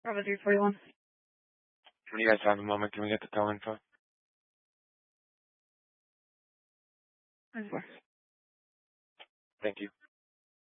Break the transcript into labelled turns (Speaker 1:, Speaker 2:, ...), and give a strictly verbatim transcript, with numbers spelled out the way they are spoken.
Speaker 1: Bravo three forty-one.
Speaker 2: When you guys have a moment, can we get the tow info?
Speaker 1: Of course.
Speaker 2: Thank you.